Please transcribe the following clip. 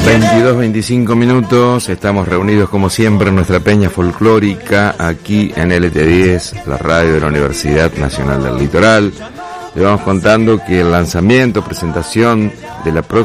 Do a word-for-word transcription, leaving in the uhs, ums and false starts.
veintidós, veinticinco minutos, estamos reunidos como siempre en nuestra peña folclórica, aquí en L T diez, la radio de la Universidad Nacional del Litoral. Le vamos contando que el lanzamiento, presentación de la próxima